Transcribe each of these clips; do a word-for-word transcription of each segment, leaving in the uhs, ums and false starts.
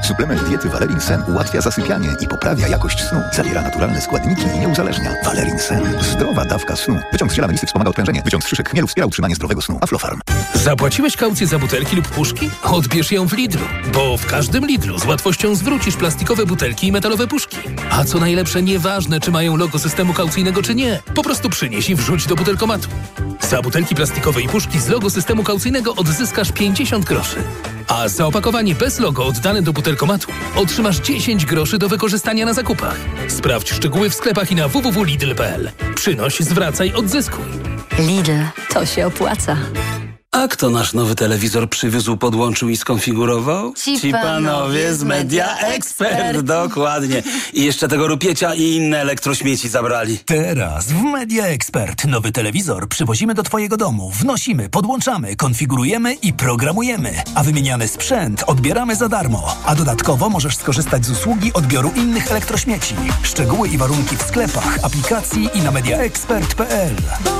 Suplement diety Valerin Sen ułatwia zasypianie i poprawia jakość snu. Zawiera naturalne składniki i nie uzależnia. Valerin Sen. Zdrowa dawka snu. Wyciąg z ziela melisy wspomaga odprężenie. Wyciąg z szyszek chmielu wspiera utrzymanie zdrowego snu. Aflofarm. Zapłaciłeś kaucję za butelki lub puszki? Odbierz ją w Lidlu, bo w każdym Lidlu z łatwością zwrócisz plastikowe butelki i metalowe puszki. A co najlepsze, nieważne czy mają logo systemu kaucyjnego czy nie. Po prostu przynieś i wrzuć do butelkomatu. Za butelki plastikowe i puszki z logo systemu kaucyjnego odzyskasz pięćdziesiąt groszy. A za opakowanie bez logo oddane do butelkomatu otrzymasz dziesięć groszy do wykorzystania na zakupach. Sprawdź szczegóły w sklepach i na w w w kropka lidl kropka p l. Przynoś, zwracaj, odzyskuj. Lidl, to się opłaca. A kto nasz nowy telewizor przywiózł, podłączył i skonfigurował? Ci, Ci panowie z Media Expert. Dokładnie. I jeszcze tego rupiecia i inne elektrośmieci zabrali. Teraz w Media Expert nowy telewizor przywozimy do twojego domu, wnosimy, podłączamy, konfigurujemy i programujemy. A wymieniany sprzęt odbieramy za darmo. A dodatkowo możesz skorzystać z usługi odbioru innych elektrośmieci. Szczegóły i warunki w sklepach, aplikacji i na media expert kropka p l.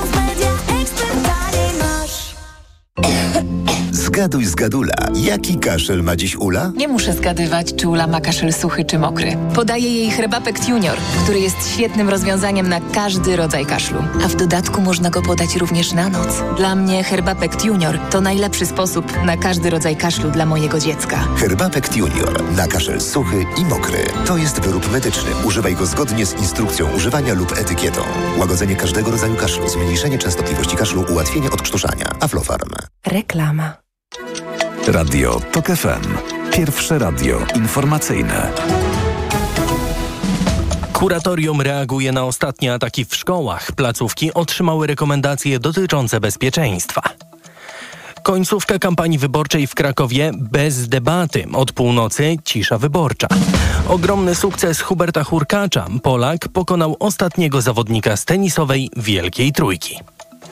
Zgaduj z Gadula. Jaki kaszel ma dziś Ula? Nie muszę zgadywać, czy Ula ma kaszel suchy czy mokry. Podaję jej Herbapekt Junior, który jest świetnym rozwiązaniem na każdy rodzaj kaszlu. A w dodatku można go podać również na noc. Dla mnie Herbapekt Junior to najlepszy sposób na każdy rodzaj kaszlu dla mojego dziecka. Herbapekt Junior na kaszel suchy i mokry. To jest wyrób medyczny. Używaj go zgodnie z instrukcją używania lub etykietą. Łagodzenie każdego rodzaju kaszlu, zmniejszenie częstotliwości kaszlu, ułatwienie odkrztuszania. Aflofarm. Reklama. Radio TOK F M. Pierwsze radio informacyjne. Kuratorium reaguje na ostatnie ataki w szkołach. Placówki otrzymały rekomendacje dotyczące bezpieczeństwa. Końcówka kampanii wyborczej w Krakowie bez debaty. Od północy cisza wyborcza. Ogromny sukces Huberta Hurkacza. Polak pokonał ostatniego zawodnika z tenisowej Wielkiej Trójki.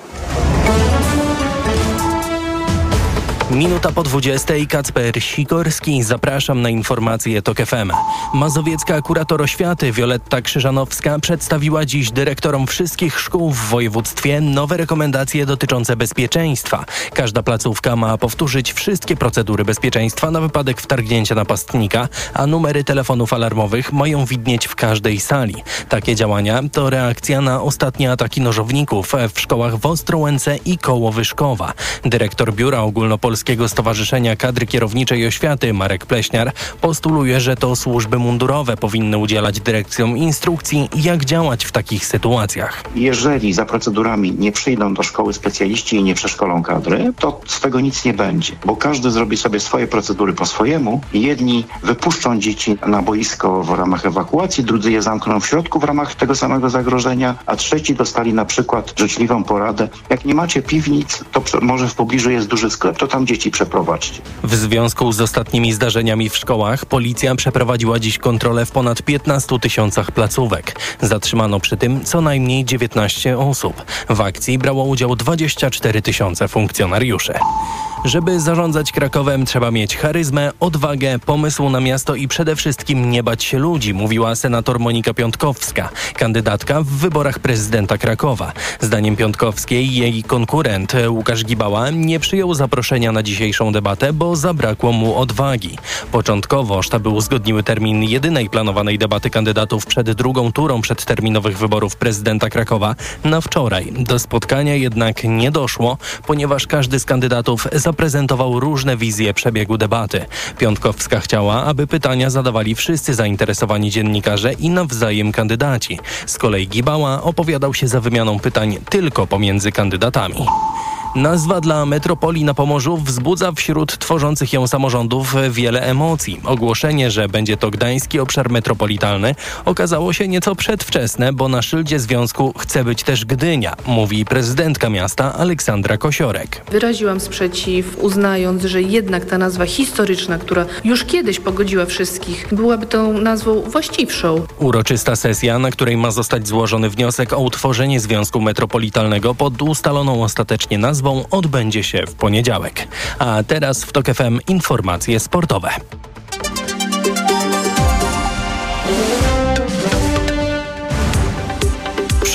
Minuta po dwudziestej. Kacper Sikorski. Zapraszam na informacje TOK F M. Mazowiecka kurator oświaty Wioletta Krzyżanowska przedstawiła dziś dyrektorom wszystkich szkół w województwie nowe rekomendacje dotyczące bezpieczeństwa. Każda placówka ma powtórzyć wszystkie procedury bezpieczeństwa na wypadek wtargnięcia napastnika, a numery telefonów alarmowych mają widnieć w każdej sali. Takie działania to reakcja na ostatnie ataki nożowników w szkołach w Ostrołęce i koło Wyszkowa. Dyrektor Biura Ogólnopolskiego Polskiego Stowarzyszenia Kadry Kierowniczej Oświaty Marek Pleśniar postuluje, że to służby mundurowe powinny udzielać dyrekcjom instrukcji, jak działać w takich sytuacjach. Jeżeli za procedurami nie przyjdą do szkoły specjaliści i nie przeszkolą kadry, to z tego nic nie będzie, bo każdy zrobi sobie swoje procedury po swojemu. Jedni wypuszczą dzieci na boisko w ramach ewakuacji, drudzy je zamkną w środku w ramach tego samego zagrożenia, a trzeci dostali na przykład życzliwą poradę. Jak nie macie piwnic, to może w pobliżu jest duży sklep, to tam dzieci przeprowadźcie. W związku z ostatnimi zdarzeniami w szkołach policja przeprowadziła dziś kontrolę w ponad piętnastu tysiącach placówek. Zatrzymano przy tym co najmniej dziewiętnaście osób. W akcji brało udział dwadzieścia cztery tysiące funkcjonariuszy. Żeby zarządzać Krakowem, trzeba mieć charyzmę, odwagę, pomysł na miasto i przede wszystkim nie bać się ludzi, mówiła senator Monika Piątkowska, kandydatka w wyborach prezydenta Krakowa. Zdaniem Piątkowskiej jej konkurent Łukasz Gibała nie przyjął zaproszenia na dzisiejszą debatę, bo zabrakło mu odwagi. Początkowo sztaby uzgodniły termin jedynej planowanej debaty kandydatów przed drugą turą przedterminowych wyborów prezydenta Krakowa na wczoraj. Do spotkania jednak nie doszło, ponieważ każdy z kandydatów zaprezentował różne wizje przebiegu debaty. Piątkowska chciała, aby pytania zadawali wszyscy zainteresowani dziennikarze i nawzajem kandydaci. Z kolei Gibała opowiadał się za wymianą pytań tylko pomiędzy kandydatami. Nazwa dla metropolii na Pomorzu wzbudza wśród tworzących ją samorządów wiele emocji. Ogłoszenie, że będzie to Gdański Obszar Metropolitalny, okazało się nieco przedwczesne, bo na szyldzie związku chce być też Gdynia, mówi prezydentka miasta Aleksandra Kosiorek. Wyraziłam sprzeciw, uznając, że jednak ta nazwa historyczna, która już kiedyś pogodziła wszystkich, byłaby tą nazwą właściwszą. Uroczysta sesja, na której ma zostać złożony wniosek o utworzenie Związku Metropolitalnego pod ustaloną ostatecznie nazwą, odbędzie się w poniedziałek. A teraz w TOK F M informacje sportowe.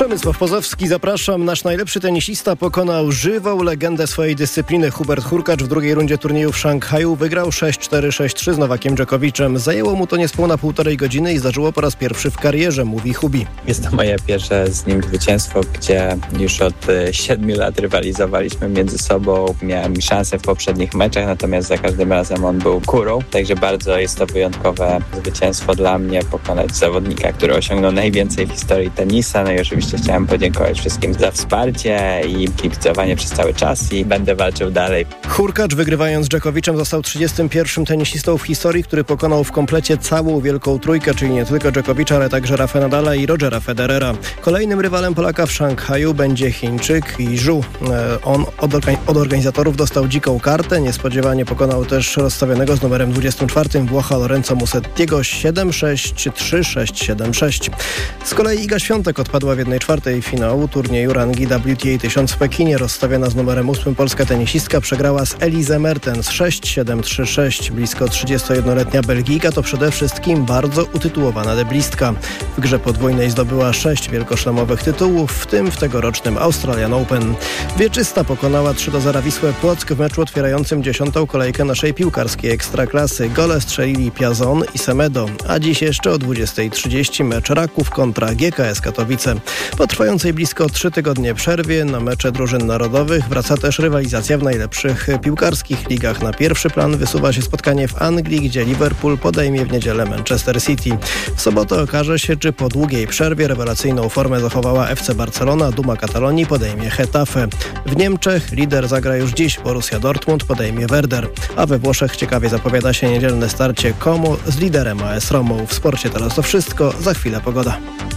Przemysław Pozowski, zapraszam. Nasz najlepszy tenisista pokonał żywą legendę swojej dyscypliny. Hubert Hurkacz w drugiej rundzie turnieju w Szanghaju wygrał sześć cztery sześć trzy z Nowakiem Dżokowiczem. Zajęło mu to niespełna półtorej godziny i zdarzyło po raz pierwszy w karierze, mówi Hubi. Jest to moje pierwsze z nim zwycięstwo, gdzie już od siedmiu lat rywalizowaliśmy między sobą. Miałem szansę w poprzednich meczach, natomiast za każdym razem on był górą. Także bardzo jest to wyjątkowe zwycięstwo dla mnie, pokonać zawodnika, który osiągnął najwięcej w historii tenisa. No i oczywiście chciałem podziękować wszystkim za wsparcie i kibicowanie przez cały czas i będę walczył dalej. Hurkacz, wygrywając z Dżokowiczem, został trzydziestym pierwszym tenisistą w historii, który pokonał w komplecie całą wielką trójkę, czyli nie tylko Dżokowicza, ale także Rafa Nadala i Rogera Federera. Kolejnym rywalem Polaka w Szanghaju będzie Chińczyk Yi Zhu. On od, organ- od organizatorów dostał dziką kartę. Niespodziewanie pokonał też rozstawionego z numerem dwudziestym czwartym Włocha Lorenzo Musettiego siedem sześć trzy sześć siedem sześć. Z kolei Iga Świątek odpadła w jednej czwartej finału turnieju rangi W T A tysiąc w Pekinie. Rozstawiona z numerem ósmym polska tenisistka przegrała z Elise Mertens sześć siedem trzy sześć. Blisko trzydziestojednoletnia Belgijka to przede wszystkim bardzo utytułowana deblistka. W grze podwójnej zdobyła sześć wielkoszlemowych tytułów, w tym w tegorocznym Australian Open. Wieczysta pokonała trzy do zera Wisłę Płock w meczu otwierającym dziesiątą kolejkę naszej piłkarskiej ekstraklasy. Gole strzelili Piazon i Semedo, a dziś jeszcze o dwudziestej trzydzieści mecz Raków kontra G K S Katowice. Po trwającej blisko trzy tygodnie przerwie na mecze drużyn narodowych wraca też rywalizacja w najlepszych piłkarskich ligach. Na pierwszy plan wysuwa się spotkanie w Anglii, gdzie Liverpool podejmie w niedzielę Manchester City. W sobotę okaże się, czy po długiej przerwie rewelacyjną formę zachowała F C Barcelona. Duma Katalonii podejmie Getafe. W Niemczech lider zagra już dziś. Borussia Dortmund podejmie Werder. A we Włoszech ciekawie zapowiada się niedzielne starcie Como z liderem A S Romą. W sporcie teraz to wszystko. Za chwilę pogoda.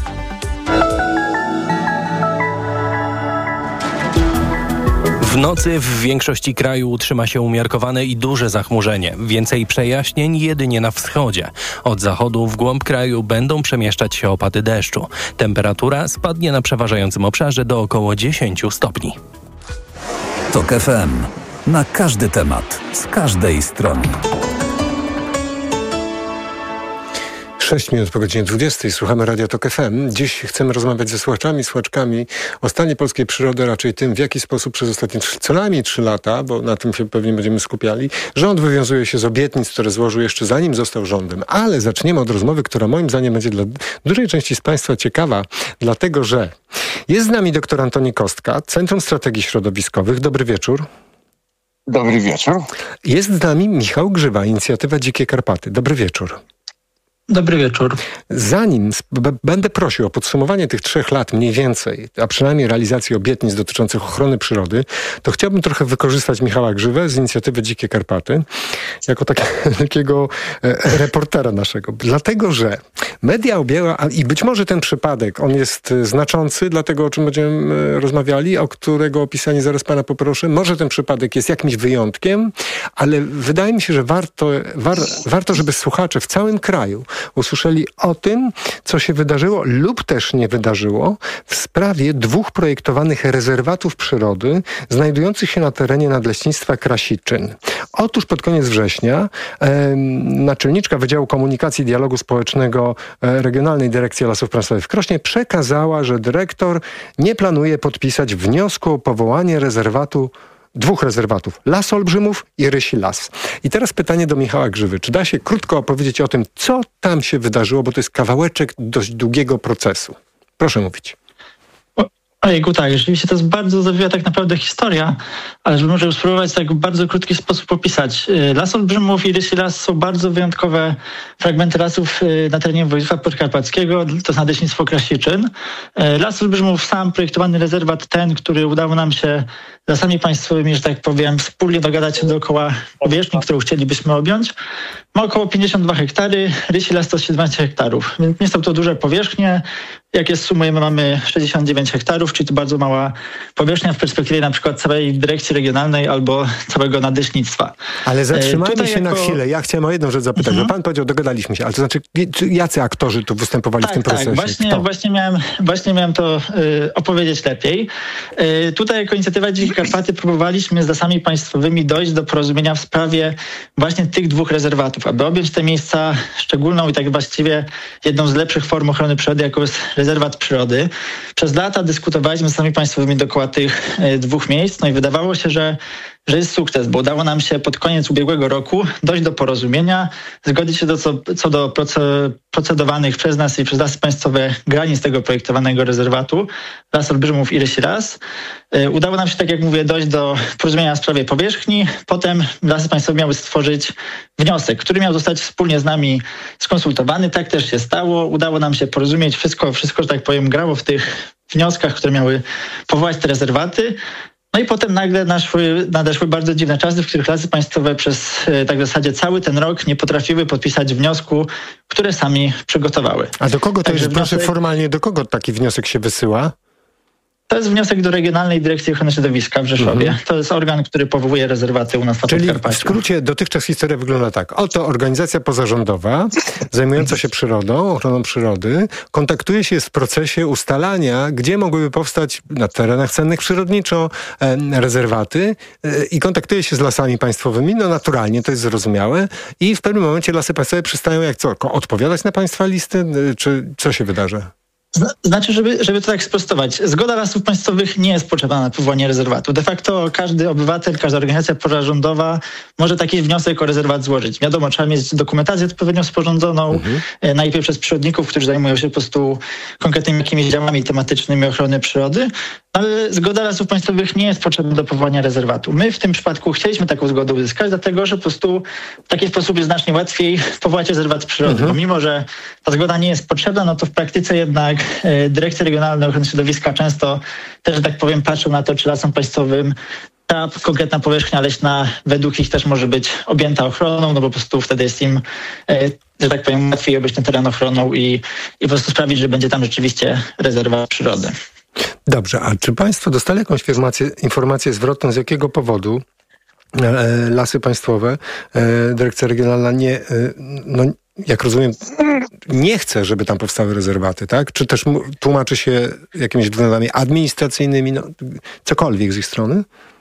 W nocy w większości kraju utrzyma się umiarkowane i duże zachmurzenie. Więcej przejaśnień jedynie na wschodzie. Od zachodu w głąb kraju będą przemieszczać się opady deszczu. Temperatura spadnie na przeważającym obszarze do około dziesięć stopni. Tok F M. Na każdy temat, z każdej strony. sześć minut po godzinie dwudziestej. Słuchamy Radia Tok F M. Dziś chcemy rozmawiać ze słuchaczami, słuchaczkami o stanie polskiej przyrody, raczej tym, w jaki sposób przez ostatnie co najmniej trzy lata, bo na tym się pewnie będziemy skupiali, rząd wywiązuje się z obietnic, które złożył jeszcze zanim został rządem. Ale zaczniemy od rozmowy, która moim zdaniem będzie dla dużej części z Państwa ciekawa, dlatego że jest z nami dr Antoni Kostka, Centrum Strategii Środowiskowych. Dobry wieczór. Dobry wieczór. Jest z nami Michał Grzywa, Inicjatywa Dzikie Karpaty. Dobry wieczór. Dobry wieczór. Zanim b- będę prosił o podsumowanie tych trzech lat mniej więcej, a przynajmniej realizacji obietnic dotyczących ochrony przyrody, to chciałbym trochę wykorzystać Michała Grzywę z Inicjatywy Dzikie Karpaty jako tak, takiego e, reportera naszego. Dlatego, że media objęła, i być może ten przypadek, on jest znaczący, dlatego o czym będziemy e, rozmawiali, o którego opisanie zaraz pana poproszę. Może ten przypadek jest jakimś wyjątkiem, ale wydaje mi się, że warto, war, warto żeby słuchacze w całym kraju usłyszeli o tym, co się wydarzyło lub też nie wydarzyło w sprawie dwóch projektowanych rezerwatów przyrody znajdujących się na terenie Nadleśnictwa Krasiczyn. Otóż pod koniec września e, naczelniczka Wydziału Komunikacji i Dialogu Społecznego e, Regionalnej Dyrekcji Lasów Państwowych w Krośnie przekazała, że dyrektor nie planuje podpisać wniosku o powołanie rezerwatu Dwóch rezerwatów. Las Olbrzymów i Rysi Las. I teraz pytanie do Michała Grzywy. Czy da się krótko opowiedzieć o tym, co tam się wydarzyło, bo to jest kawałeczek dość długiego procesu. Proszę mówić. Ojejku, tak, rzeczywiście to jest bardzo zawiła tak naprawdę historia, ale żeby może spróbować tak w bardzo krótki sposób opisać. Las Olbrzymów i Rysi Las są bardzo wyjątkowe fragmenty lasów na terenie województwa podkarpackiego, to jest Nadleśnictwo Krasiczyn. Las Olbrzymów, sam projektowany rezerwat, ten, który udało nam się lasami państwowymi, że tak powiem, wspólnie dogadać się dookoła powierzchni, którą chcielibyśmy objąć, ma około pięćdziesiąt dwa hektary, Rysi Las to siedemnaście hektarów. Więc nie są to duże powierzchnie. Jak je sumujemy, mamy sześćdziesiąt dziewięć hektarów, czyli to bardzo mała powierzchnia w perspektywie na przykład całej dyrekcji regionalnej albo całego nadleśnictwa. Ale zatrzymajmy Tutaj się jako... na chwilę. Ja chciałem o jedną rzecz zapytać, mhm. bo pan powiedział, dogadaliśmy się, ale to znaczy, jacy aktorzy tu występowali tak, w tym procesie? Tak, właśnie, właśnie, miałem, właśnie miałem to y, opowiedzieć lepiej. Y, tutaj jako Inicjatywa Dzikie Karpaty próbowaliśmy z lasami państwowymi dojść do porozumienia w sprawie właśnie tych dwóch rezerwatów, aby objąć te miejsca szczególną i tak właściwie jedną z lepszych form ochrony przyrody, jaką jest rezerwat przyrody. Przez lata dyskutowaliśmy z Lasami Państwowymi dookoła tych dwóch miejsc, no i wydawało się, że że jest sukces, bo udało nam się pod koniec ubiegłego roku dojść do porozumienia, zgodzić się do co, co do procedowanych przez nas i przez Lasy Państwowe granic tego projektowanego rezerwatu, Las Olbrzymów i Rysi Las. Udało nam się, tak jak mówię, dojść do porozumienia w sprawie powierzchni. Potem Lasy Państwowe miały stworzyć wniosek, który miał zostać wspólnie z nami skonsultowany. Tak też się stało. Udało nam się porozumieć. Wszystko, wszystko, że tak powiem, grało w tych wnioskach, które miały powołać te rezerwaty. No i potem nagle naszły, nadeszły bardzo dziwne czasy, w których Lasy Państwowe przez tak w zasadzie cały ten rok nie potrafiły podpisać wniosku, które sami przygotowały. A do kogo to Także jest, proszę wniosek... formalnie, do kogo taki wniosek się wysyła? To jest wniosek do Regionalnej Dyrekcji Ochrony Środowiska w Rzeszowie. Mhm. To jest organ, który powołuje rezerwaty u nas na Czyli Podkarpaciu. w skrócie dotychczas historia wygląda tak. Oto organizacja pozarządowa zajmująca się przyrodą, ochroną przyrody, kontaktuje się w procesie ustalania, gdzie mogłyby powstać na terenach cennych przyrodniczo e, rezerwaty e, i kontaktuje się z Lasami Państwowymi. No naturalnie, to jest zrozumiałe. I w pewnym momencie Lasy Państwowe przestają jak co? Odpowiadać na Państwa listy? E, czy co się wydarzy? Znaczy, żeby, żeby to tak sprostować, zgoda Lasów Państwowych nie jest potrzebna na powołanie rezerwatu. De facto każdy obywatel, każda organizacja pozarządowa może taki wniosek o rezerwat złożyć. Wiadomo, trzeba mieć dokumentację odpowiednio sporządzoną, mhm. najpierw przez przyrodników, którzy zajmują się po prostu konkretnymi jakimiś działami tematycznymi ochrony przyrody, ale zgoda Lasów Państwowych nie jest potrzebna do powołania rezerwatu. My w tym przypadku chcieliśmy taką zgodę uzyskać, dlatego że po prostu w taki sposób jest znacznie łatwiej powołać rezerwat przyrody. Mhm. Bo mimo, że ta zgoda nie jest potrzebna, no to w praktyce jednak Dyrekcje Regionalne Ochrony Środowiska często też, że tak powiem, patrzą na to, czy Lasom Państwowym ta konkretna powierzchnia leśna według ich też może być objęta ochroną, no bo po prostu wtedy jest im, że tak powiem, łatwiej obejść ten teren ochroną i, i po prostu sprawić, że będzie tam rzeczywiście rezerwat przyrody. Dobrze, a czy Państwo dostali jakąś informację, informację zwrotną, z jakiego powodu e, Lasy Państwowe, e, Dyrekcja Regionalna nie, e, no, jak rozumiem, nie chce, żeby tam powstały rezerwaty, tak? Czy też tłumaczy się jakimiś względami administracyjnymi, no, cokolwiek z ich strony?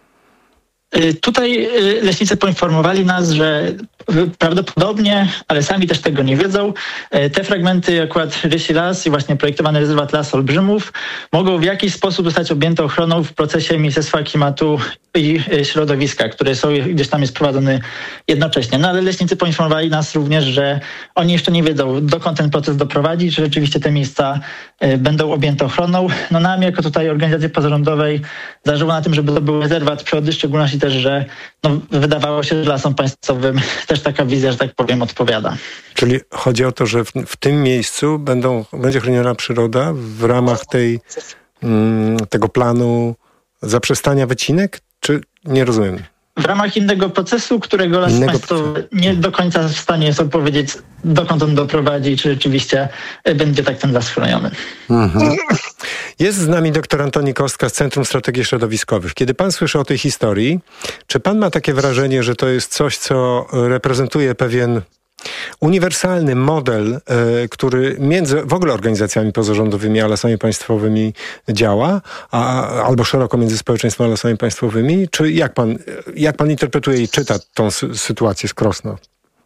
Tutaj leśnicy poinformowali nas, że prawdopodobnie, ale sami też tego nie wiedzą, te fragmenty akurat Rysi Las i właśnie projektowany rezerwat Las Olbrzymów mogą w jakiś sposób zostać objęte ochroną w procesie Ministerstwa Klimatu i Środowiska, który są, gdzieś tam jest prowadzony jednocześnie. No ale leśnicy poinformowali nas również, że oni jeszcze nie wiedzą, dokąd ten proces doprowadzi, czy rzeczywiście te miejsca będą objęte ochroną. No nam jako tutaj organizacji pozarządowej zależało na tym, żeby to był rezerwat przyrody, w szczególności też, że no, wydawało się, że Lasom Państwowym też taka wizja, że tak powiem, odpowiada. Czyli chodzi o to, że w, w tym miejscu będą, będzie chroniona przyroda w ramach tej, mm, tego planu zaprzestania wycinek? Czy nie rozumiem? W ramach innego procesu, którego Lasy Państwowe nie do końca w stanie jest odpowiedzieć, dokąd on doprowadzi i czy rzeczywiście będzie tak ten las chroniony. Mhm. Jest z nami doktor Antoni Kostka z Centrum Strategii Środowiskowych. Kiedy pan słyszy o tej historii, czy pan ma takie wrażenie, że to jest coś, co reprezentuje pewien uniwersalny model, y, który między w ogóle organizacjami pozarządowymi a Lasami Państwowymi działa, a, albo szeroko między społeczeństwem a Lasami Państwowymi? Czy jak pan, jak pan interpretuje i czyta tą sy- sytuację z Krosna?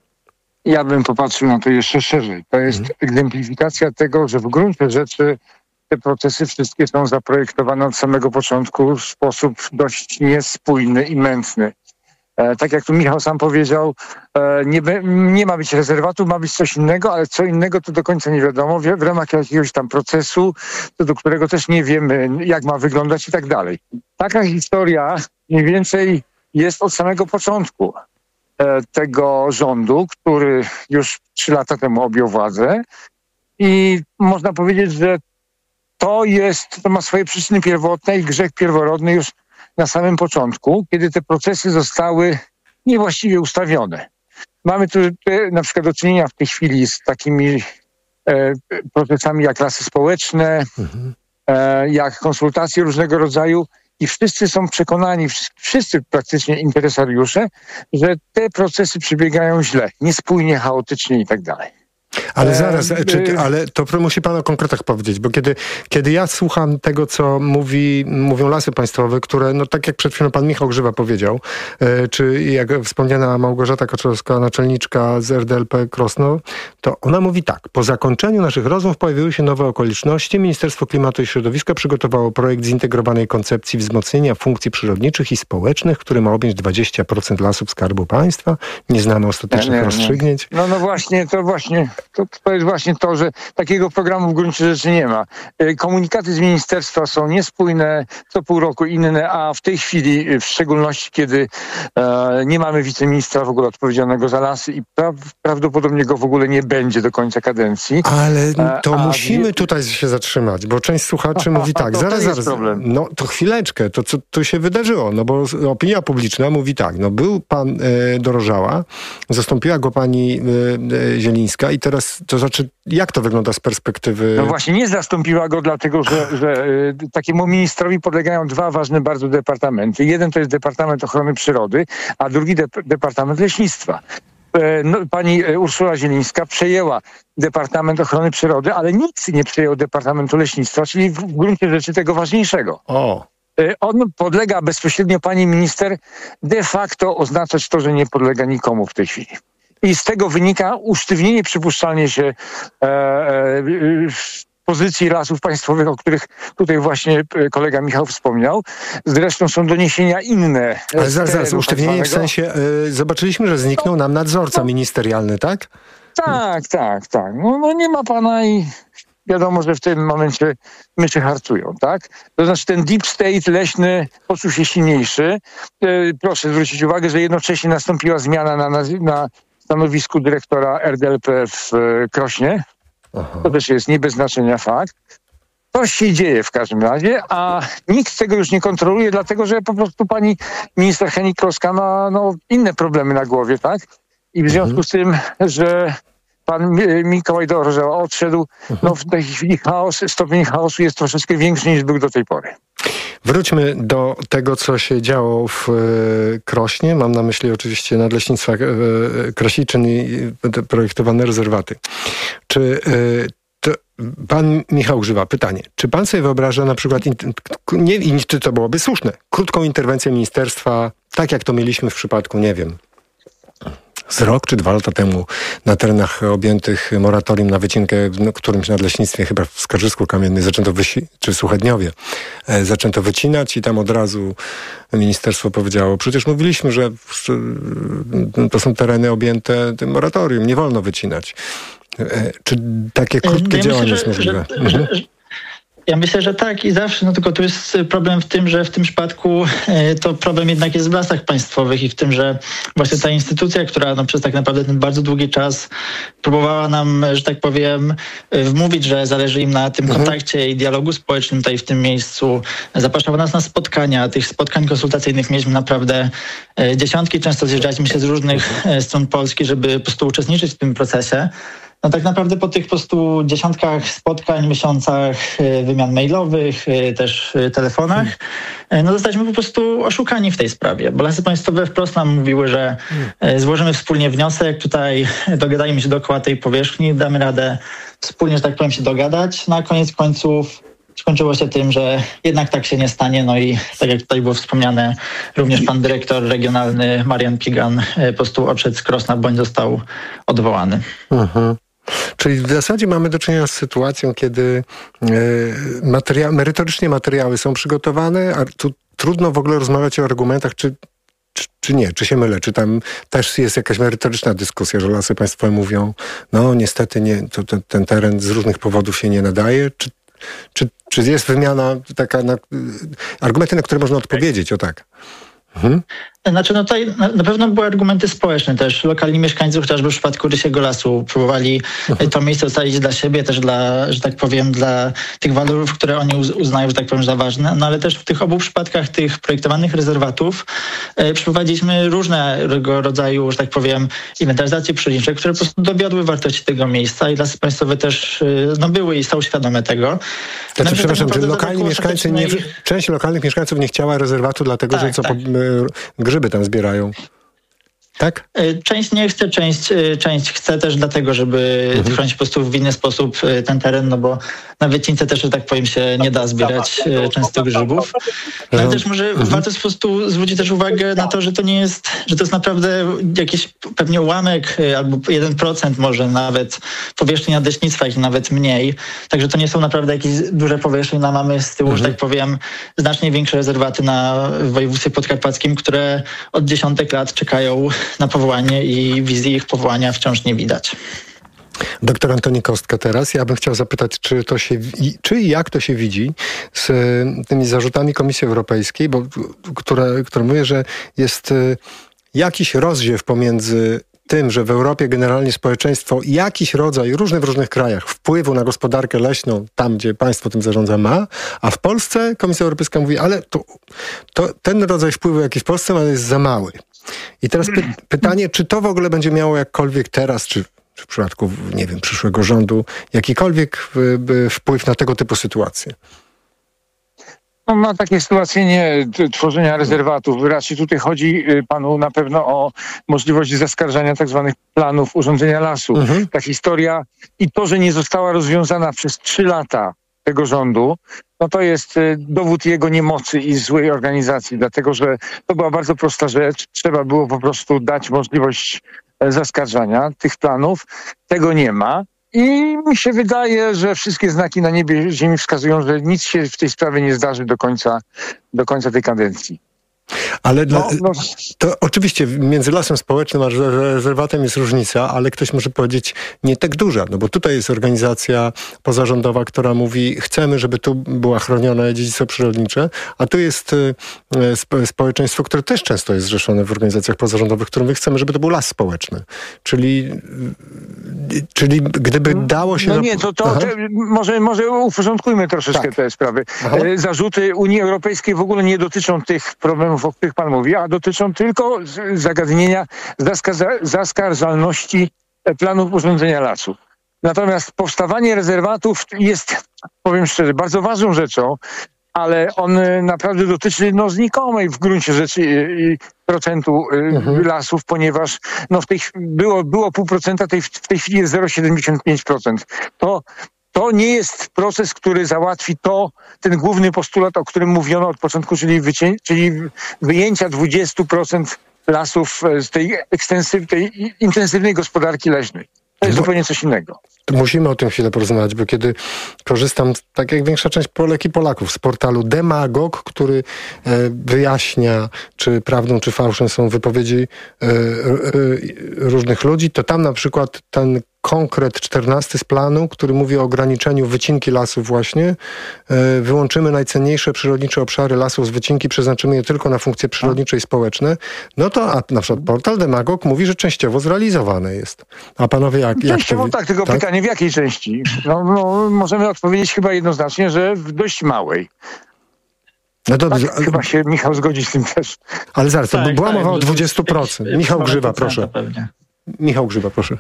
Ja bym popatrzył na to jeszcze szerzej. To jest hmm. egzemplifikacja tego, że w gruncie rzeczy te procesy wszystkie są zaprojektowane od samego początku w sposób dość niespójny i mętny. E, tak jak tu Michał sam powiedział, e, nie, be, nie ma być rezerwatu, ma być coś innego, ale co innego to do końca nie wiadomo. W, w ramach jakiegoś tam procesu, to do którego też nie wiemy, jak ma wyglądać i tak dalej. Taka historia mniej więcej jest od samego początku e, tego rządu, który już trzy lata temu objął władzę i można powiedzieć, że to jest, to ma swoje przyczyny pierwotne i grzech pierworodny już na samym początku, kiedy te procesy zostały niewłaściwie ustawione. Mamy tu na przykład do czynienia w tej chwili z takimi e, procesami jak lasy społeczne, mhm. e, jak konsultacje różnego rodzaju i wszyscy są przekonani, wszyscy, wszyscy praktycznie interesariusze, że te procesy przebiegają źle, niespójnie, chaotycznie i tak dalej. Ale zaraz, czy, ale to musi pan o konkretach powiedzieć, bo kiedy, kiedy ja słucham tego, co mówi, mówią Lasy Państwowe, które, no tak jak przed chwilą pan Michał Grzywa powiedział, czy jak wspomniana Małgorzata Kaczorowska, naczelniczka z R D L P Krosno, to ona mówi tak: po zakończeniu naszych rozmów pojawiły się nowe okoliczności. Ministerstwo Klimatu i Środowiska przygotowało projekt zintegrowanej koncepcji wzmocnienia funkcji przyrodniczych i społecznych, który ma objąć dwadzieścia procent lasów Skarbu Państwa. Nie znamy ostatecznych nie, nie, rozstrzygnięć. No, no właśnie, to właśnie, to, to jest właśnie to, że takiego programu w gruncie rzeczy nie ma. Komunikaty z ministerstwa są niespójne, co pół roku inne, a w tej chwili, w szczególności kiedy e, nie mamy wiceministra w ogóle odpowiedzialnego za lasy i pra, prawdopodobnie go w ogóle nie będzie do końca kadencji. Ale to a, musimy a... tutaj się zatrzymać, bo część słuchaczy mówi tak, to zaraz, to zaraz, problem. no to chwileczkę, to co tu się wydarzyło? No bo opinia publiczna mówi tak, no był pan e, Dorożała, zastąpiła go pani e, e, Zielińska i teraz, to znaczy, jak to wygląda z perspektywy... No właśnie, nie zastąpiła go, dlatego że, że y, takiemu ministrowi podlegają dwa ważne bardzo departamenty. Jeden to jest Departament Ochrony Przyrody, a drugi de- Departament Leśnictwa. E, no, pani Urszula Zielińska przejęła Departament Ochrony Przyrody, ale nikt nie przejął Departamentu Leśnictwa, czyli w, w gruncie rzeczy tego ważniejszego. O. E, on podlega bezpośrednio pani minister, de facto oznaczać to, że nie podlega nikomu w tej chwili. I z tego wynika usztywnienie przypuszczalnie się e, e, pozycji Lasów Państwowych, o których tutaj właśnie kolega Michał wspomniał. Zresztą są doniesienia inne. Ale zaraz, zaraz, usztywnienie w sensie, y, zobaczyliśmy, że zniknął nam nadzorca no, ministerialny, tak? Tak, tak, tak. No, no nie ma pana i wiadomo, że w tym momencie myszy harcują, tak? To znaczy ten deep state leśny poczuł się silniejszy. Y, proszę zwrócić uwagę, że jednocześnie nastąpiła zmiana na, na, na stanowisku dyrektora R D L P w y, Krośnie. Aha. To też jest nie bez znaczenia fakt. Coś się dzieje w każdym razie, a nikt tego już nie kontroluje, dlatego że po prostu pani minister Hennig-Kloska ma no, inne problemy na głowie, tak? I w związku mhm. z tym, że pan Mikołaj Dorożała odszedł, mhm. no w tej chwili chaos, stopień chaosu jest troszeczkę większy niż był do tej pory. Wróćmy do tego, co się działo w e, Krośnie. Mam na myśli oczywiście Nadleśnictwa e, Krasiczyn i e, projektowane rezerwaty. Czy e, to, pan Michał Grzywa, pytanie. Czy pan sobie wyobraża na przykład, nie, i czy to byłoby słuszne, krótką interwencję ministerstwa, tak jak to mieliśmy w przypadku, nie wiem, z rok czy dwa lata temu na terenach objętych moratorium na wycinkę w którymś nadleśnictwie, chyba w Skarżysku Kamiennej, zaczęto wysi- czy w Suchedniowie, e, zaczęto wycinać i tam od razu ministerstwo powiedziało, przecież mówiliśmy, że w, to są tereny objęte tym moratorium, nie wolno wycinać. E, czy takie krótkie ja działanie myślę, jest możliwe? Że, mhm. że, że... Ja myślę, że tak i zawsze, no tylko tu jest problem w tym, że w tym przypadku e, to problem jednak jest w Lasach Państwowych i w tym, że właśnie ta instytucja, która no, przez tak naprawdę ten bardzo długi czas próbowała nam, że tak powiem, wmówić, że zależy im na tym mhm. kontakcie i dialogu społecznym tutaj w tym miejscu, zapraszała nas na spotkania. Tych spotkań konsultacyjnych mieliśmy naprawdę e, dziesiątki, często zjeżdżaliśmy się z różnych e, stron Polski, żeby po prostu uczestniczyć w tym procesie. No tak naprawdę po tych po prostu dziesiątkach spotkań, miesiącach wymian mailowych, też telefonach, no zostaliśmy po prostu oszukani w tej sprawie, bo Lasy Państwowe wprost nam mówiły, że złożymy wspólnie wniosek, tutaj dogadajmy się dookoła tej powierzchni, damy radę wspólnie, że tak powiem, się dogadać. No a koniec końców skończyło się tym, że jednak tak się nie stanie, no i tak jak tutaj było wspomniane, również pan dyrektor regionalny Marian Pigan po prostu odszedł z Krosna, bądź został odwołany. Mhm. Czyli w zasadzie mamy do czynienia z sytuacją, kiedy e, materia- merytorycznie materiały są przygotowane, a tu trudno w ogóle rozmawiać o argumentach, czy, czy, czy nie, czy się mylę, czy tam też jest jakaś merytoryczna dyskusja, że Lasy Państwowe mówią, no niestety nie, to, to, ten teren z różnych powodów się nie nadaje, czy, czy, czy jest wymiana taka, na, argumenty, na które można odpowiedzieć, o tak. Mhm. Znaczy, no tutaj na, na pewno były argumenty społeczne też. Lokalni mieszkańcy, chociażby w przypadku Rysiego Lasu, próbowali mhm. to miejsce ustalić dla siebie, też dla, że tak powiem, dla tych walorów, które oni uz, uznają, że tak powiem, za ważne. No ale też w tych obu przypadkach tych projektowanych rezerwatów e, przeprowadziliśmy różnego rodzaju, że tak powiem, inwentaryzacje przyrodnicze, które po prostu dowiodły wartości tego miejsca i Lasy Państwowe też e, no, były i są świadome tego. Znaczy, no, przepraszam, czy lokalni mieszkańcy, nie, część lokalnych mieszkańców nie chciała rezerwatu dlatego, tak, że co tak. po, grzyby tam zbierają? Tak? Część nie chce, część, część chce też dlatego, żeby mhm. chronić po prostu w inny sposób ten teren, no bo na wycince też, że tak powiem, się nie da zbierać często grzybów. Ale no. też może mhm. warto po prostu zwrócić też uwagę na to, że to nie jest, że to jest naprawdę jakiś pewnie ułamek albo jeden procent może nawet powierzchni nadleśnictwa, jak nawet mniej. Także to nie są naprawdę jakieś duże powierzchnie. No, mamy z tyłu, mhm. że tak powiem, znacznie większe rezerwaty na w województwie podkarpackim, które od dziesiątek lat czekają na powołanie i wizji ich powołania wciąż nie widać. Doktor Antoni Kostka teraz. Ja bym chciał zapytać, czy to się, czy i jak to się widzi z tymi zarzutami Komisji Europejskiej, bo, która, która mówi, że jest jakiś rozdziew pomiędzy tym, że w Europie generalnie społeczeństwo jakiś rodzaj, różny w różnych krajach, wpływu na gospodarkę leśną, tam gdzie państwo tym zarządza, ma, a w Polsce Komisja Europejska mówi, ale to, to ten rodzaj wpływu, jaki w Polsce ma, jest za mały. I teraz py- pytanie, czy to w ogóle będzie miało jakkolwiek teraz, czy w przypadku, nie wiem, przyszłego rządu, jakikolwiek y, wpływ na tego typu sytuacje? No, na takie sytuacje nie tworzenia rezerwatów. Raczej tutaj chodzi panu na pewno o możliwość zaskarżania tak zwanych planów urządzenia lasu. Mhm. Ta historia i to, że nie została rozwiązana przez trzy lata tego rządu, no to jest dowód jego niemocy i złej organizacji, dlatego że to była bardzo prosta rzecz. Trzeba było po prostu dać możliwość zaskarżania tych planów. Tego nie ma. I mi się wydaje, że wszystkie znaki na niebie ziemi wskazują, że nic się w tej sprawie nie zdarzy do końca, do końca tej kadencji. Ale dla, no, no. to oczywiście między lasem społecznym a rezerwatem jest różnica, ale ktoś może powiedzieć nie tak duża, no bo tutaj jest organizacja pozarządowa, która mówi, chcemy, żeby tu była chronione dziedzictwo przyrodnicze, a tu jest spo, społeczeństwo, które też często jest zrzeszone w organizacjach pozarządowych, które my chcemy, żeby to był las społeczny. Czyli, czyli gdyby dało się... No nie, to, to te, może, może uporządkujmy troszeczkę tak. te sprawy. Aha. Zarzuty Unii Europejskiej w ogóle nie dotyczą tych problemów, o których pan mówi, a dotyczą tylko zagadnienia zaskarża- zaskarżalności planów urządzenia lasu. Natomiast powstawanie rezerwatów jest, powiem szczerze, bardzo ważną rzeczą, ale on naprawdę dotyczy no, znikomej w gruncie rzeczy i procentu mhm. lasów, ponieważ no, w tej, było, było pół procenta, tej, w tej chwili jest zero przecinek siedemdziesiąt pięć procent. To To nie jest proces, który załatwi to, ten główny postulat, o którym mówiono od początku, czyli, wycię- czyli wyjęcia dwadzieścia procent lasów z tej, ekstensyw- tej intensywnej gospodarki leśnej. To jest zupełnie coś innego. Musimy o tym chwilę porozmawiać, bo kiedy korzystam, tak jak większa część Polek i Polaków, z portalu Demagog, który e, wyjaśnia, czy prawdą, czy fałszem są wypowiedzi e, e, różnych ludzi, to tam na przykład ten konkret czternasty z planu, który mówi o ograniczeniu wycinki lasów właśnie. E, wyłączymy najcenniejsze przyrodnicze obszary lasów z wycinki, przeznaczymy je tylko na funkcje przyrodnicze i społeczne. No to a na przykład portal Demagog mówi, że częściowo zrealizowane jest. A panowie jak... Częściowo jak to... tak, tylko tak? Pytanie w jakiej części? No, no, możemy odpowiedzieć chyba jednoznacznie, że w dość małej. No dobrze, tak, ale... Chyba się Michał zgodzi z tym też. Ale zaraz, to tak, była tak, mowa o dwadzieścia procent. Michał Grzywa, proszę. Pewnie. Michał Grzywa, proszę.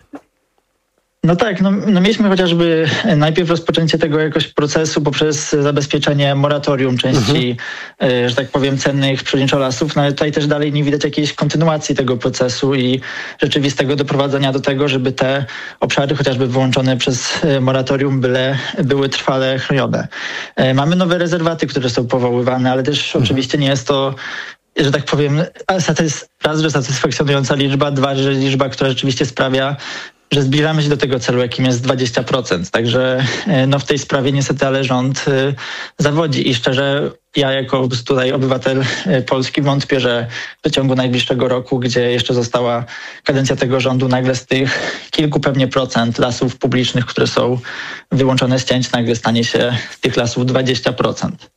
No tak, no, no mieliśmy chociażby najpierw rozpoczęcie tego jakoś procesu poprzez zabezpieczenie moratorium części, mhm. y, że tak powiem, cennych przyrodniczo lasów, no ale tutaj też dalej nie widać jakiejś kontynuacji tego procesu i rzeczywistego doprowadzenia do tego, żeby te obszary chociażby wyłączone przez moratorium byle, były trwale chronione. Y, mamy nowe rezerwaty, które są powoływane, ale też mhm. oczywiście nie jest to, że tak powiem, raz, że satysfakcjonująca liczba, dwa, że liczba, która rzeczywiście sprawia, że zbliżamy się do tego celu, jakim jest dwadzieścia procent. Także no, w tej sprawie niestety ale rząd y, zawodzi i szczerze ja jako tutaj obywatel Polski wątpię, że w ciągu najbliższego roku, gdzie jeszcze została kadencja tego rządu, nagle z tych kilku pewnie procent lasów publicznych, które są wyłączone z cięć, nagle stanie się tych lasów dwadzieścia procent.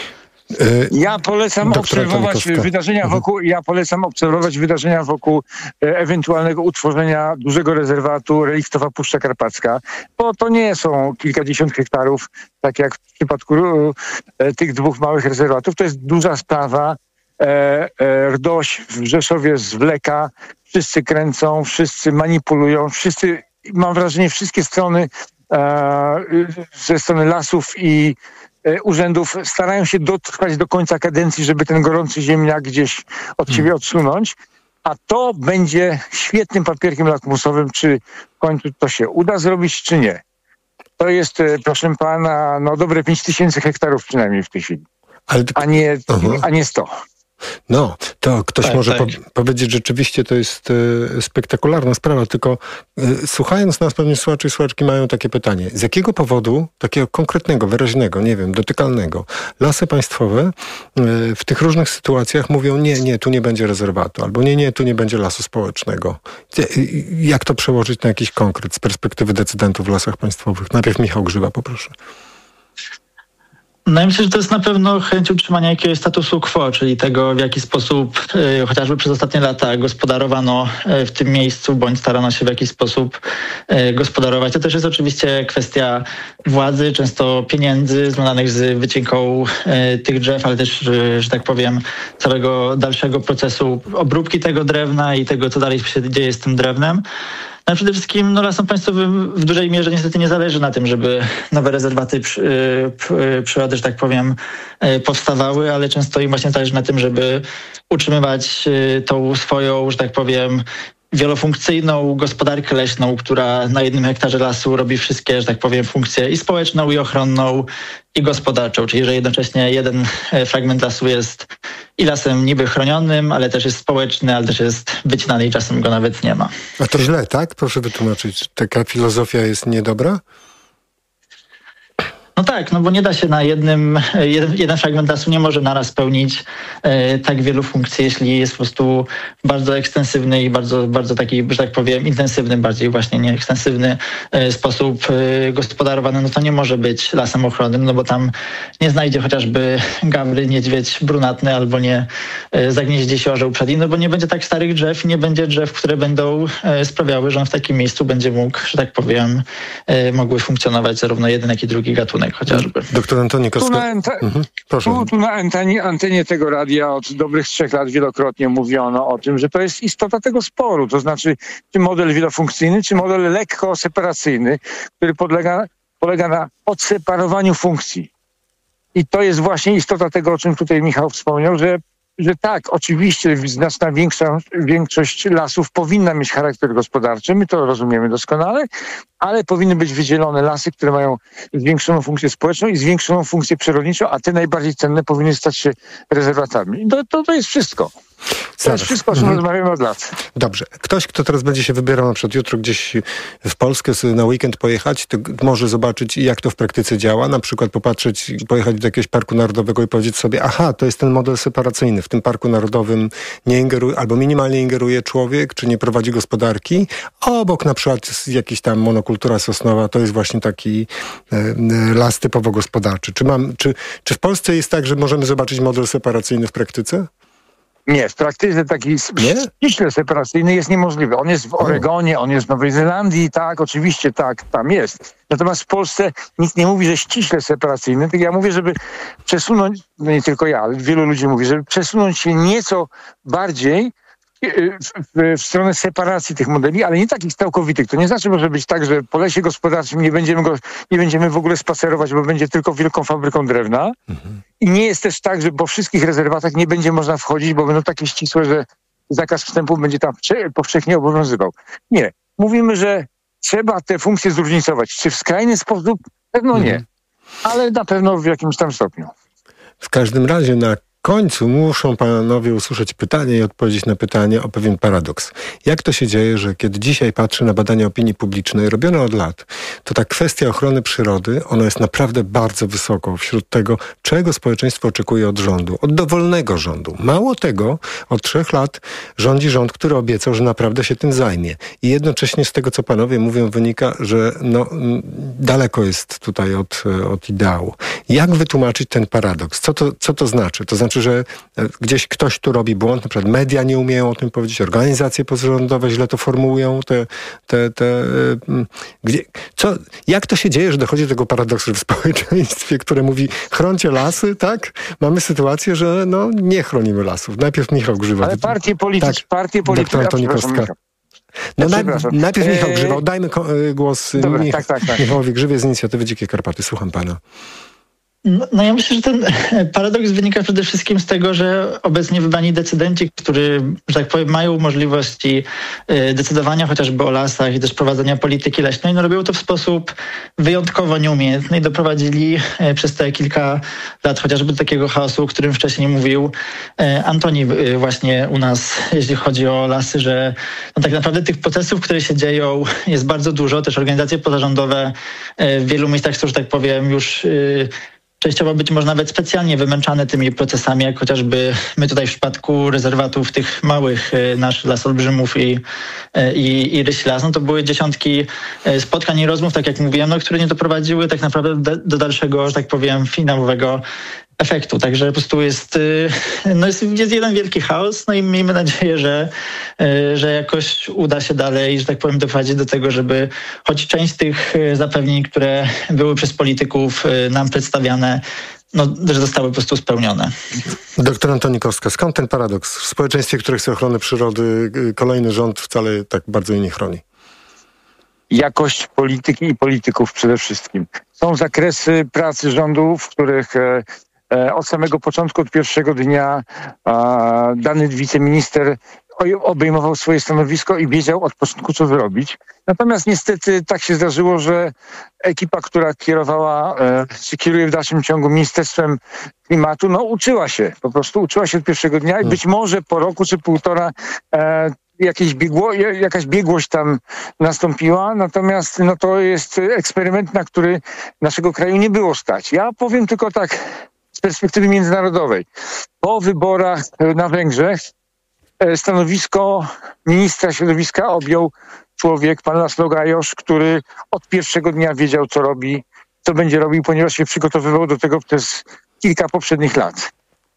Ja polecam obserwować wydarzenia wokół, ja polecam obserwować wydarzenia wokół ewentualnego utworzenia dużego rezerwatu reliktowa Puszcza Karpacka, bo to nie są kilkadziesiąt hektarów, tak jak w przypadku tych dwóch małych rezerwatów. To jest duża sprawa. R D O Ś w Rzeszowie zwleka, wszyscy kręcą, wszyscy manipulują, wszyscy, mam wrażenie, wszystkie strony ze strony lasów i urzędów starają się dotrwać do końca kadencji, żeby ten gorący ziemniak gdzieś od siebie odsunąć. A to będzie świetnym papierkiem lakmusowym, czy w końcu to się uda zrobić, czy nie. To jest, proszę pana, no dobre pięć tysięcy hektarów przynajmniej w tej chwili, Ale... a, nie, a nie sto. No, to ktoś tak, może tak. Po- powiedzieć, że rzeczywiście to jest e, spektakularna sprawa, tylko e, słuchając nas, pewnie słuchacze i słuchaczki mają takie pytanie. Z jakiego powodu, takiego konkretnego, wyraźnego, nie wiem, dotykalnego, Lasy Państwowe e, w tych różnych sytuacjach mówią, nie, nie, tu nie będzie rezerwatu, albo nie, nie, tu nie będzie lasu społecznego. E, jak to przełożyć na jakiś konkret z perspektywy decydentów w Lasach Państwowych? Najpierw Michał Grzywa, poproszę. No ja myślę, że to jest na pewno chęć utrzymania jakiegoś statusu quo, czyli tego, w jaki sposób y, chociażby przez ostatnie lata gospodarowano y, w tym miejscu, bądź starano się w jakiś sposób y, gospodarować. To też jest oczywiście kwestia władzy, często pieniędzy związanych z wycinką y, tych drzew, ale też, y, że tak powiem, całego dalszego procesu obróbki tego drewna i tego, co dalej się dzieje z tym drewnem. No przede wszystkim no, Lasom Państwowym w dużej mierze niestety nie zależy na tym, żeby nowe rezerwaty przy, przy, przyrody, że tak powiem, powstawały, ale często im właśnie zależy na tym, żeby utrzymywać tą swoją, że tak powiem, wielofunkcyjną gospodarkę leśną, która na jednym hektarze lasu robi wszystkie, że tak powiem, funkcje i społeczną, i ochronną, i gospodarczą. Czyli że jednocześnie jeden fragment lasu jest i lasem niby chronionym, ale też jest społeczny, ale też jest wycinany i czasem go nawet nie ma. A to źle, tak? Proszę wytłumaczyć. Taka filozofia jest niedobra? No tak, no bo nie da się na jednym, jeden, jeden fragment lasu nie może naraz spełnić e, tak wielu funkcji, jeśli jest po prostu bardzo ekstensywny i bardzo, bardzo taki, że tak powiem, intensywny, bardziej właśnie nie ekstensywny e, sposób e, gospodarowany, no to nie może być lasem ochronnym, no bo tam nie znajdzie chociażby gawry, niedźwiedź brunatny albo nie e, zagnieździ się orzeł przedni, no bo nie będzie tak starych drzew i nie będzie drzew, które będą e, sprawiały, że on w takim miejscu będzie mógł, że tak powiem, e, mogły funkcjonować zarówno jeden, jak i drugi gatunek chociażby. Doktor Antoni Kostka. Tu na, anta- mhm. Proszę. tu, tu na antenie, antenie tego radia od dobrych trzech lat wielokrotnie mówiono o tym, że to jest istota tego sporu. To znaczy, czy model wielofunkcyjny, czy model lekko separacyjny, który podlega, polega na odseparowaniu funkcji. I to jest właśnie istota tego, o czym tutaj Michał wspomniał, że że tak, oczywiście znaczna większa, większość lasów powinna mieć charakter gospodarczy, my to rozumiemy doskonale, ale powinny być wydzielone lasy, które mają zwiększoną funkcję społeczną i zwiększoną funkcję przyrodniczą, a te najbardziej cenne powinny stać się rezerwatami. To, to, to jest wszystko. To Zaraz. jest wszystko, o czym mhm. rozmawiamy od lat. Dobrze. Ktoś, kto teraz będzie się wybierał na przykład jutro gdzieś w Polskę na weekend pojechać, to może zobaczyć, jak to w praktyce działa. Na przykład popatrzeć, pojechać do jakiegoś parku narodowego i powiedzieć sobie, aha, to jest ten model separacyjny. W tym parku narodowym nie ingeruje, albo minimalnie ingeruje człowiek, czy nie prowadzi gospodarki. A obok na przykład jakiś tam monokultura sosnowa, to jest właśnie taki e, las typowo gospodarczy. Czy, mam, czy, czy w Polsce jest tak, że możemy zobaczyć model separacyjny w praktyce? Nie, w praktyce taki ściśle separacyjny jest niemożliwy. On jest w Oregonie, on jest w Nowej Zelandii, tak, oczywiście tak, tam jest. Natomiast w Polsce nic nie mówi, że ściśle separacyjny, tylko ja mówię, żeby przesunąć, no nie tylko ja, ale wielu ludzi mówi, żeby przesunąć się nieco bardziej W, w, w stronę separacji tych modeli, ale nie takich całkowitych. To nie znaczy może być tak, że po lesie gospodarczym nie będziemy go, nie będziemy w ogóle spacerować, bo będzie tylko wielką fabryką drewna. Mhm. I nie jest też tak, że po wszystkich rezerwatach nie będzie można wchodzić, bo będą takie ścisłe, że zakaz wstępu będzie tam powszechnie obowiązywał. Nie. Mówimy, że trzeba te funkcje zróżnicować. Czy w skrajny sposób? Pewno nie. Mhm. Ale na pewno w jakimś tam stopniu. W każdym razie na W końcu muszą panowie usłyszeć pytanie i odpowiedzieć na pytanie o pewien paradoks. Jak to się dzieje, że kiedy dzisiaj patrzę na badania opinii publicznej robione od lat, to ta kwestia ochrony przyrody, ona jest naprawdę bardzo wysoko wśród tego, czego społeczeństwo oczekuje od rządu, od dowolnego rządu. Mało tego, od trzech lat rządzi rząd, który obiecał, że naprawdę się tym zajmie. I jednocześnie z tego, co panowie mówią, wynika, że no, daleko jest tutaj od, od ideału. Jak wytłumaczyć ten paradoks? Co to, co to znaczy? To znaczy, że gdzieś ktoś tu robi błąd, na przykład media nie umieją o tym powiedzieć, organizacje pozarządowe źle to formułują, te, te, te, gdzie, co, jak to się dzieje, że dochodzi do tego paradoksu w społeczeństwie, które mówi, chroncie lasy, tak? Mamy sytuację, że no, nie chronimy lasów. Najpierw Michał Grzywa. Ale partie polityczne, tak, partie polityczne, no naj, najpierw Michał Grzywa, oddajmy ko- głos Dobra, Mich- tak, tak, tak. Michałowi Grzywie z inicjatywy Dzikie Karpaty. Słucham pana. No, no ja myślę, że ten paradoks wynika przede wszystkim z tego, że obecnie wybrani decydenci, którzy, że tak powiem, mają możliwości decydowania chociażby o lasach i też prowadzenia polityki leśnej, no robią to w sposób wyjątkowo nieumiejętny i doprowadzili przez te kilka lat chociażby do takiego chaosu, o którym wcześniej mówił Antoni właśnie u nas, jeśli chodzi o lasy, że no tak naprawdę tych procesów, które się dzieją, jest bardzo dużo. Też organizacje pozarządowe w wielu miejscach są, że tak powiem, już częściowo być może nawet specjalnie wymęczane tymi procesami, jak chociażby my tutaj w przypadku rezerwatów tych małych naszych Las Olbrzymów i, i, i Rysi Las, no to były dziesiątki spotkań i rozmów, tak jak mówiłem, no, które nie doprowadziły tak naprawdę do, do dalszego, że tak powiem, finałowego efektu. Także po prostu jest, no jest, jest jeden wielki chaos, no i miejmy nadzieję, że, że jakoś uda się dalej, że tak powiem, doprowadzić do tego, żeby choć część tych zapewnień, które były przez polityków nam przedstawiane, no, że zostały po prostu spełnione. Doktor Antoni Kostka, skąd ten paradoks? W społeczeństwie, które chce ochrony przyrody, kolejny rząd wcale tak bardzo jej nie chroni. Jakość polityki i polityków przede wszystkim. Są zakresy pracy rządu, w których e, e, od samego początku, od pierwszego dnia e, dany wiceminister obejmował swoje stanowisko i wiedział od początku, co zrobić. Natomiast niestety tak się zdarzyło, że ekipa, która kierowała, e, czy kieruje w dalszym ciągu Ministerstwem Klimatu, no uczyła się, po prostu uczyła się od pierwszego dnia i być może po roku czy półtora e, Jakieś biegło, jakaś biegłość tam nastąpiła, natomiast no to jest eksperyment, na który naszego kraju nie było stać. Ja powiem tylko tak z perspektywy międzynarodowej. Po wyborach na Węgrzech stanowisko ministra środowiska objął człowiek, pan Laszlo Gajosz, który od pierwszego dnia wiedział, co robi, co będzie robił, ponieważ się przygotowywał do tego przez kilka poprzednich lat.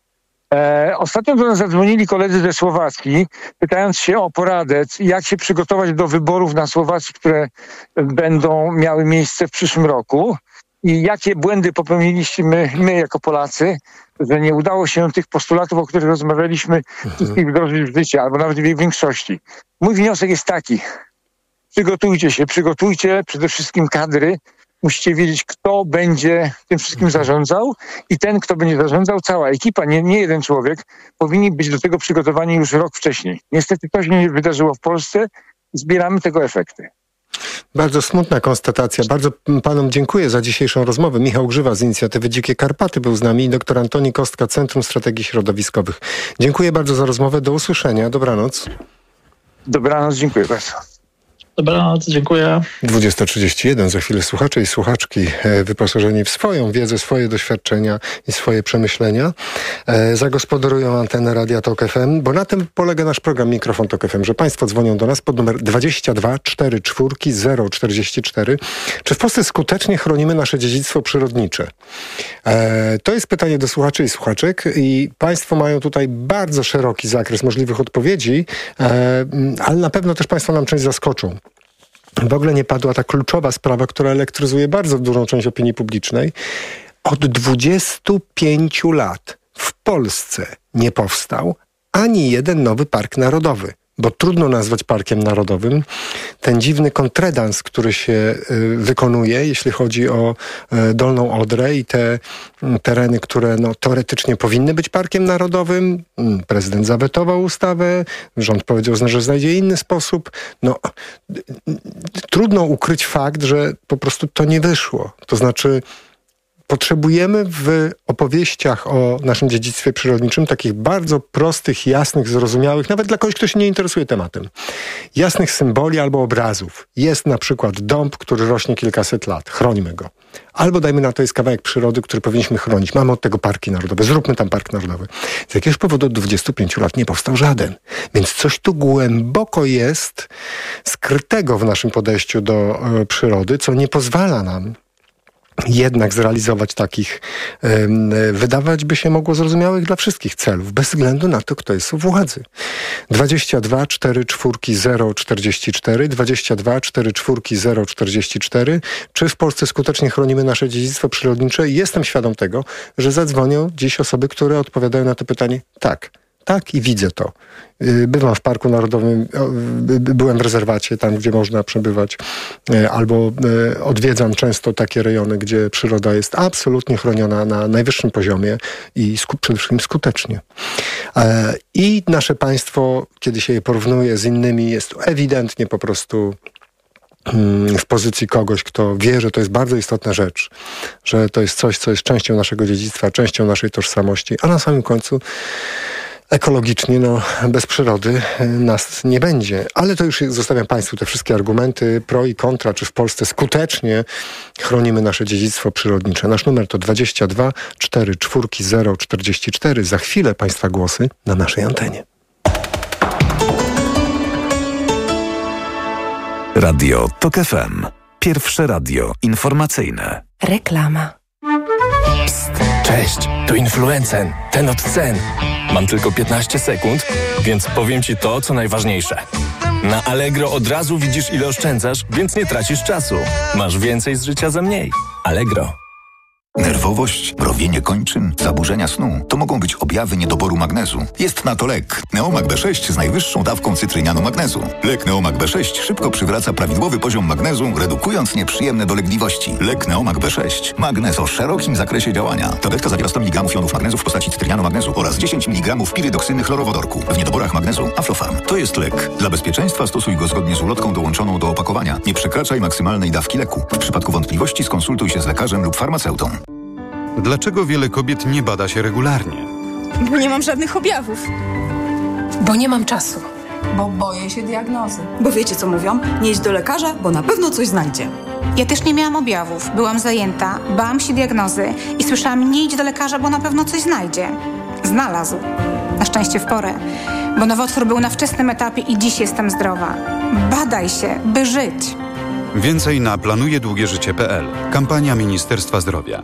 E, ostatnio do nas zadzwonili koledzy ze Słowacji, pytając się o poradę, jak się przygotować do wyborów na Słowacji, które będą miały miejsce w przyszłym roku i jakie błędy popełniliśmy my jako Polacy, że nie udało się tych postulatów, o których rozmawialiśmy, wszystkich wdrożyć w życie, albo nawet w ich większości. Mój wniosek jest taki: przygotujcie się, przygotujcie przede wszystkim kadry. Musicie wiedzieć, kto będzie tym wszystkim zarządzał i ten, kto będzie zarządzał, cała ekipa, nie, nie jeden człowiek, powinni być do tego przygotowani już rok wcześniej. Niestety to się nie wydarzyło w Polsce i zbieramy tego efekty. Bardzo smutna konstatacja. Bardzo panom dziękuję za dzisiejszą rozmowę. Michał Grzywa z inicjatywy Dzikie Karpaty był z nami i doktor Antoni Kostka, Centrum Strategii Środowiskowych. Dziękuję bardzo za rozmowę. Do usłyszenia. Dobranoc. Dobranoc, dziękuję bardzo. Dobranoc, dziękuję. dwudziesta trzydzieści jeden. Za chwilę słuchacze i słuchaczki wyposażeni w swoją wiedzę, swoje doświadczenia i swoje przemyślenia zagospodarują antenę Radia Tok F M, bo na tym polega nasz program Mikrofon Tok F M, że państwo dzwonią do nas pod numer dwadzieścia dwa cztery cztery zero czterdzieści cztery. Czy w Polsce skutecznie chronimy nasze dziedzictwo przyrodnicze? To jest pytanie do słuchaczy i słuchaczek i państwo mają tutaj bardzo szeroki zakres możliwych odpowiedzi, ale na pewno też państwo nam część zaskoczą. W ogóle nie padła ta kluczowa sprawa, która elektryzuje bardzo dużą część opinii publicznej. Od dwudziestu pięciu lat w Polsce nie powstał ani jeden nowy park narodowy, bo trudno nazwać parkiem narodowym ten dziwny kontredans, który się y, wykonuje, jeśli chodzi o y, Dolną Odrę i te y, tereny, które no, teoretycznie powinny być parkiem narodowym. Y, prezydent zawetował ustawę, rząd powiedział, że znajdzie inny sposób. No, y, y, trudno ukryć fakt, że po prostu to nie wyszło. To znaczy potrzebujemy w opowieściach o naszym dziedzictwie przyrodniczym takich bardzo prostych, jasnych, zrozumiałych, nawet dla kogoś, kto się nie interesuje tematem, jasnych symboli albo obrazów. Jest na przykład dąb, który rośnie kilkaset lat. Chrońmy go. Albo dajmy na to, jest kawałek przyrody, który powinniśmy chronić. Mamy od tego parki narodowe. Zróbmy tam park narodowy. Z jakiegoś powodu od dwudziestu pięciu lat nie powstał żaden. Więc coś tu głęboko jest skrytego w naszym podejściu do e, przyrody, co nie pozwala nam jednak zrealizować takich, wydawać by się mogło zrozumiałych dla wszystkich celów, bez względu na to, kto jest u władzy. dwadzieścia dwa cztery cztery zero czterdzieści cztery, dwadzieścia dwa cztery cztery zero czterdzieści cztery. Czy w Polsce skutecznie chronimy nasze dziedzictwo przyrodnicze? Jestem świadom tego, że zadzwonią dziś osoby, które odpowiadają na to pytanie tak. Tak, i widzę to. Bywam w Parku Narodowym, byłem w rezerwacie, tam gdzie można przebywać, albo odwiedzam często takie rejony, gdzie przyroda jest absolutnie chroniona na najwyższym poziomie i sku- przede wszystkim skutecznie. I nasze państwo, kiedy się je porównuje z innymi, jest ewidentnie po prostu w pozycji kogoś, kto wie, że to jest bardzo istotna rzecz, że to jest coś, co jest częścią naszego dziedzictwa, częścią naszej tożsamości, a na samym końcu ekologicznie, no, bez przyrody nas nie będzie. Ale to już zostawiam Państwu te wszystkie argumenty pro i kontra, czy w Polsce skutecznie chronimy nasze dziedzictwo przyrodnicze. Nasz numer to dwadzieścia dwa cztery cztery zero czterdzieści cztery. Za chwilę Państwa głosy na naszej antenie. Radio TOK F M. Pierwsze radio informacyjne. Reklama. Psst, cześć, tu Influencen, ten od cen. Mam tylko piętnaście sekund, więc powiem Ci to, co najważniejsze. Na Allegro od razu widzisz, ile oszczędzasz, więc nie tracisz czasu. Masz więcej z życia za mniej. Allegro. Nerwowość, mrowienie kończyn, zaburzenia snu to mogą być objawy niedoboru magnezu. Jest na to lek Neomag B sześć z najwyższą dawką cytrynianu magnezu. Lek Neomag B sześć szybko przywraca prawidłowy poziom magnezu, redukując nieprzyjemne dolegliwości. Lek Neomag B sześć. Magnez o szerokim zakresie działania. Tabletka zawiera sto miligramów jonów magnezu w postaci cytrynianu magnezu oraz dziesięć miligramów pirydoksyny chlorowodorku. W niedoborach magnezu Aflofarm. To jest lek. Dla bezpieczeństwa stosuj go zgodnie z ulotką dołączoną do opakowania. Nie przekraczaj maksymalnej dawki leku. W przypadku wątpliwości skonsultuj się z lekarzem lub farmaceutą. Dlaczego wiele kobiet nie bada się regularnie? Bo nie mam żadnych objawów. Bo nie mam czasu. Bo boję się diagnozy. Bo wiecie co mówią? Nie idź do lekarza, bo na pewno coś znajdzie. Ja też nie miałam objawów. Byłam zajęta, bałam się diagnozy i słyszałam, nie idź do lekarza, bo na pewno coś znajdzie. Znalazł. Na szczęście w porę. Bo nowotwór był na wczesnym etapie i dziś jestem zdrowa. Badaj się, by żyć. Więcej na planuje długie życie kropka p l. Kampania Ministerstwa Zdrowia.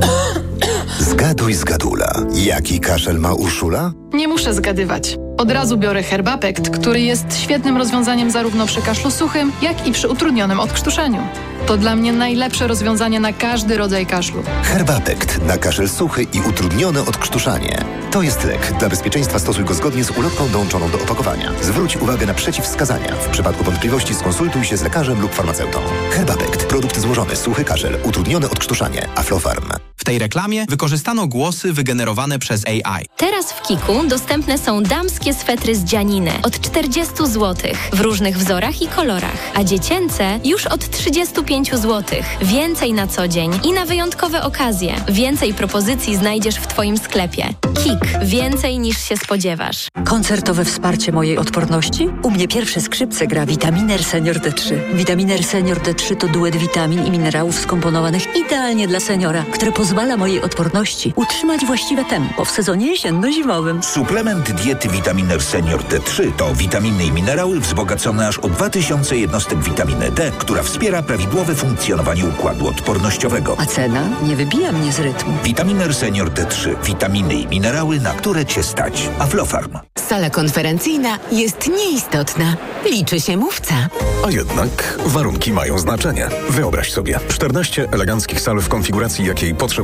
Zgaduj, zgadula. Jaki kaszel ma Urszula? Nie muszę zgadywać. Od razu biorę Herbapekt, który jest świetnym rozwiązaniem zarówno przy kaszlu suchym, jak i przy utrudnionym odkrztuszaniu. To dla mnie najlepsze rozwiązanie na każdy rodzaj kaszlu. Herbapekt na kaszel suchy i utrudnione odkrztuszanie. To jest lek. Dla bezpieczeństwa stosuj go zgodnie z ulotką dołączoną do opakowania. Zwróć uwagę na przeciwwskazania. W przypadku wątpliwości skonsultuj się z lekarzem lub farmaceutą. Herbapekt. Produkt złożony. Suchy kaszel. Utrudnione odkrztuszanie. Aflofarm. W tej reklamie wykorzystano głosy wygenerowane przez A I. Teraz w Kiku dostępne są damskie swetry z dzianiny od czterdzieści złotych w różnych wzorach i kolorach, a dziecięce już od trzydzieści pięć złotych. Więcej na co dzień i na wyjątkowe okazje. Więcej propozycji znajdziesz w Twoim sklepie. Kik. Więcej niż się spodziewasz. Koncertowe wsparcie mojej odporności? U mnie pierwsze skrzypce gra Vitaminer Senior D trzy. Vitaminer Senior D trzy to duet witamin i minerałów skomponowanych idealnie dla seniora, które pozwala mojej odporności utrzymać właściwe tempo w sezonie jesienno-zimowym. Suplement diety Vitaminer Senior D trzy to witaminy i minerały wzbogacone aż o dwa tysiące jednostek witaminy D, która wspiera prawidłowe funkcjonowanie układu odpornościowego. A cena nie wybija mnie z rytmu. Vitaminer Senior D trzy. Witaminy i minerały, na które Cię stać. Aflofarm. Sala konferencyjna jest nieistotna. Liczy się mówca. A jednak warunki mają znaczenie. Wyobraź sobie czternaście eleganckich sal w konfiguracji, jakiej potrzebujesz.